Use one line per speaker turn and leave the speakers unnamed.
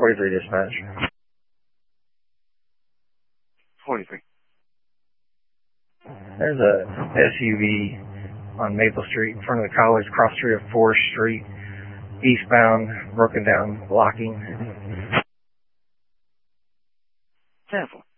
43 dispatch.
43.
There's a SUV on Maple Street in front of the college, cross street of Forest Street, eastbound, broken down, blocking.
10-4.